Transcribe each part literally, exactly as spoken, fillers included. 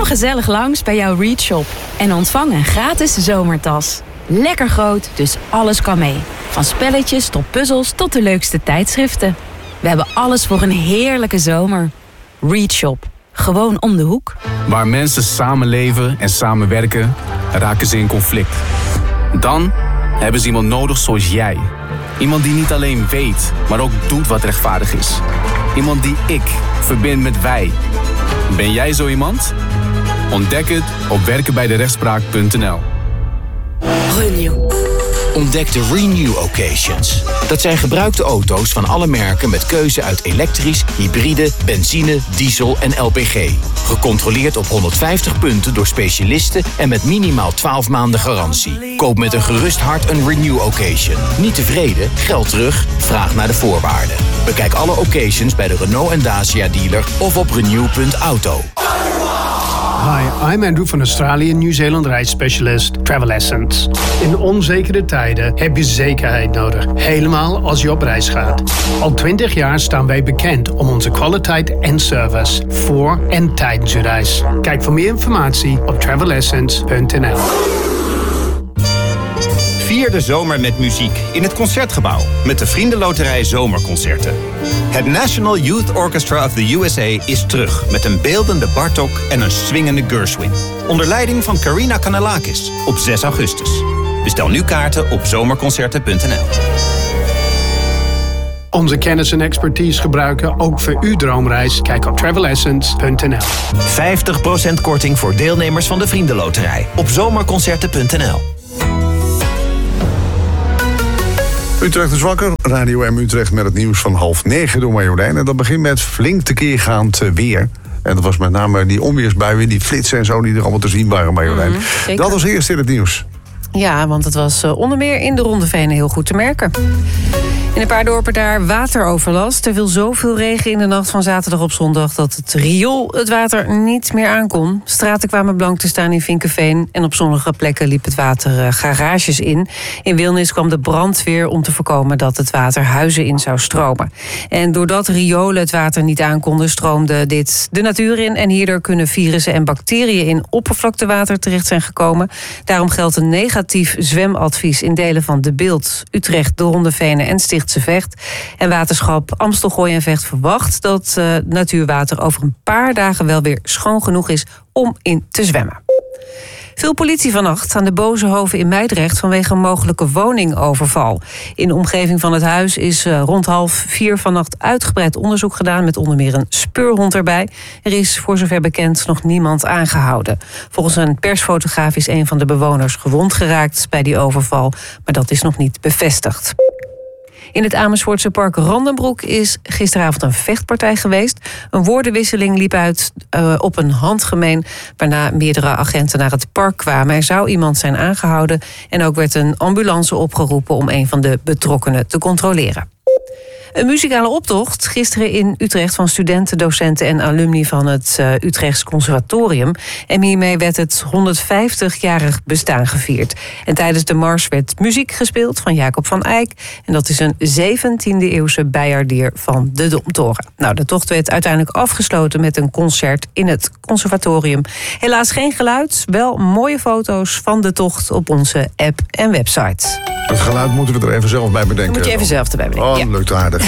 gezellig langs bij jouw Read Shop en ontvang een gratis zomertas. Lekker groot, dus alles kan mee. Van spelletjes tot puzzels tot de leukste tijdschriften. We hebben alles voor een heerlijke zomer. Read Shop. Gewoon om de hoek. Waar mensen samenleven en samenwerken, raken ze in conflict. Dan hebben ze iemand nodig zoals jij. Iemand die niet alleen weet, maar ook doet wat rechtvaardig is. Iemand die ik verbind met wij. Ben jij zo iemand? Ontdek het op werken bij de rechtspraak punt n l. Renew. Ontdek de Renew Occasions. Dat zijn gebruikte auto's van alle merken met keuze uit elektrisch, hybride, benzine, diesel en L P G. Gecontroleerd op honderdvijftig punten door specialisten en met minimaal twaalf maanden garantie. Koop met een gerust hart een Renew Occasion. Niet tevreden? Geld terug? Vraag naar de voorwaarden. Bekijk alle occasions bij de Renault en Dacia dealer of op renew punt auto. Hi, I'm Andrew van Australië Nieuw-Zeeland reisspecialist Travel Essence. In onzekere tijden heb je zekerheid nodig, helemaal als je op reis gaat. Al twintig jaar staan wij bekend om onze kwaliteit en service voor en tijdens je reis. Kijk voor meer informatie op travel essence punt n l. Vier de zomer met muziek in het Concertgebouw met de Vriendenloterij Zomerconcerten. Het National Youth Orchestra of the U S A is terug met een beeldende Bartók en een swingende Gershwin. Onder leiding van Karina Kanellakis op zes augustus. Bestel nu kaarten op zomerconcerten punt n l. Onze kennis en expertise gebruiken ook voor uw droomreis. Kijk op travel essence punt n l. vijftig procent korting voor deelnemers van de Vriendenloterij op zomerconcerten punt n l. Utrecht is wakker, Radio M Utrecht met het nieuws van half negen door Marjolein. En dat begint met flink tekeergaand weer. En dat was met name die onweersbuien, die flitsen en zo die er allemaal te zien waren, Marjolein. Mm, dat was eerst in het nieuws. Ja, want het was onder meer in de Ronde Venen heel goed te merken. In een paar dorpen daar wateroverlast. Er viel zoveel regen in de nacht van zaterdag op zondag dat het riool het water niet meer aankon. Straten kwamen blank te staan in Vinkeveen en op sommige plekken liep het water uh, garages in. In Wilnis kwam de brandweer om te voorkomen dat het water huizen in zou stromen. En doordat riolen het water niet aankonden, stroomde dit de natuur in en hierdoor kunnen virussen en bacteriën in oppervlaktewater terecht zijn gekomen. Daarom geldt een negatief zwemadvies in delen van De Bilt, Utrecht, de Ronde Venen en Stichtse Vecht. En waterschap Amstelgooi en Vecht verwacht dat uh, natuurwater over een paar dagen wel weer schoon genoeg is om in te zwemmen. Veel politie vannacht aan de Bozenhoven in Meidrecht vanwege een mogelijke woningoverval. In de omgeving van het huis is uh, rond half vier vannacht uitgebreid onderzoek gedaan met onder meer een speurhond erbij. Er is voor zover bekend nog niemand aangehouden. Volgens een persfotograaf is een van de bewoners gewond geraakt bij die overval, maar dat is nog niet bevestigd. In het Amersfoortse park Randenbroek is gisteravond een vechtpartij geweest. Een woordenwisseling liep uit uh, op een handgemeen, waarna meerdere agenten naar het park kwamen. Er zou iemand zijn aangehouden en ook werd een ambulance opgeroepen om een van de betrokkenen te controleren. Een muzikale optocht gisteren in Utrecht van studenten, docenten en alumni van het uh, Utrechts Conservatorium. En hiermee werd het honderdvijftigjarig bestaan gevierd. En tijdens de mars werd muziek gespeeld van Jacob van Eyck. En dat is een zeventiende eeuwse bijaardier van de Domtoren. Nou, de tocht werd uiteindelijk afgesloten met een concert in het conservatorium. Helaas geen geluid, wel mooie foto's van de tocht op onze app en website. Het geluid moeten we er even zelf bij bedenken. Moet je even zelf erbij bedenken. Oh, ja. Lukt aardig.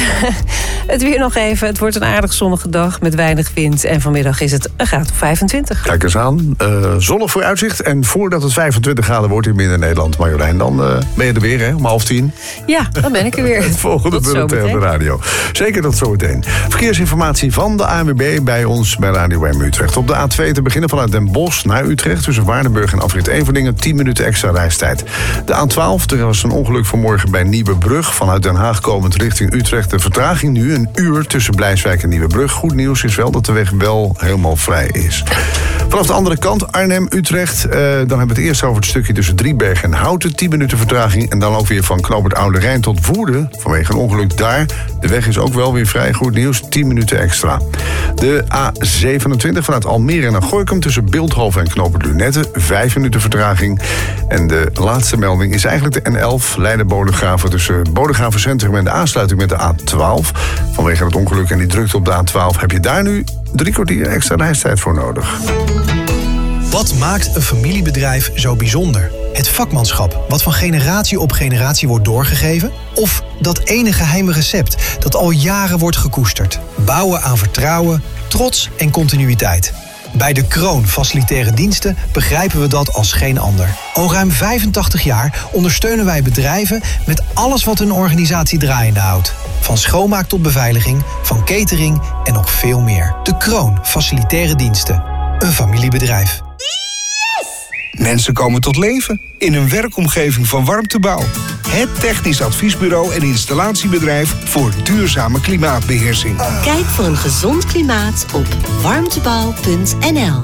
Het weer nog even. Het wordt een aardig zonnige dag met weinig wind. En vanmiddag is het een graad of vijfentwintig. Kijk eens aan. Uh, zonnig vooruitzicht. En voordat het vijfentwintig graden wordt in Midden-Nederland, Marjolein, dan uh, ben je er weer, hè? Om half tien. Ja, dan ben ik er weer. Het volgende bulletin op de radio. Zeker tot zometeen. Verkeersinformatie van de A N W B bij ons bij Radio M Utrecht. Op de A twee te beginnen vanuit Den Bosch naar Utrecht. Tussen Waardenburg en afrit Everdingen. tien minuten extra reistijd. De A twaalf, er was een ongeluk vanmorgen bij Nieuwebrug. Vanuit Den Haag komend richting Utrecht. De vertraging nu een uur tussen Blijswijk en Nieuwebrug. Goed nieuws is wel dat de weg wel helemaal vrij is. Vanaf de andere kant, Arnhem-Utrecht. Uh, dan hebben we het eerst over het stukje tussen Driebergen en Houten. tien minuten vertraging. En dan ook weer van Knoopert Oude Rijn tot Woerden. Vanwege een ongeluk daar. De weg is ook wel weer vrij. Goed nieuws, tien minuten extra. De A zevenentwintig vanuit Almere naar Gorinchem tussen Bilthoven en Knoopert Lunette. vijf minuten vertraging. En de laatste melding is eigenlijk de N elf Leiden-Bodegraven tussen Bodegraven Centrum en de aansluiting met de A twaalf. Vanwege het ongeluk en die drukte op de A twaalf heb je daar nu drie kwartier extra reistijd voor nodig. Wat maakt een familiebedrijf zo bijzonder? Het vakmanschap, wat van generatie op generatie wordt doorgegeven? Of dat ene geheime recept dat al jaren wordt gekoesterd? Bouwen aan vertrouwen, trots en continuïteit. Bij De Kroon Facilitaire Diensten begrijpen we dat als geen ander. Al ruim vijfentachtig jaar ondersteunen wij bedrijven met alles wat hun organisatie draaiende houdt. Van schoonmaak tot beveiliging, van catering en nog veel meer. De Kroon Facilitaire Diensten. Een familiebedrijf. Mensen komen tot leven in een werkomgeving van Warmtebouw. Het technisch adviesbureau en installatiebedrijf voor duurzame klimaatbeheersing. Kijk voor een gezond klimaat op warmtebouw punt n l.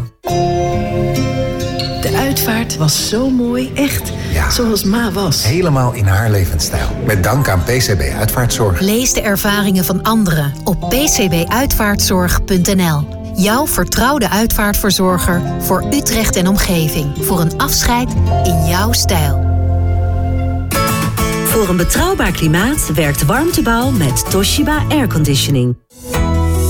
De uitvaart was zo mooi, echt ja. Zoals Ma was. Helemaal in haar levensstijl. Met dank aan P C B Uitvaartzorg. Lees de ervaringen van anderen op p c b uitvaartzorg punt n l. Jouw vertrouwde uitvaartverzorger voor Utrecht en omgeving. Voor een afscheid in jouw stijl. Voor een betrouwbaar klimaat werkt Warmtebouw met Toshiba Airconditioning.